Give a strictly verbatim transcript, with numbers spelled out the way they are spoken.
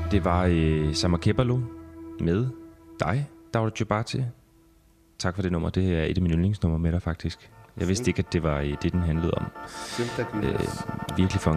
Det var øh, Summer Kebalo med dig, Daura Jubarte. Tak for det nummer. Det er et af mine yndlingsnumre med dig, faktisk. Jeg vidste ikke, at det var øh, det, den handlede om. Øh, virkelig funky.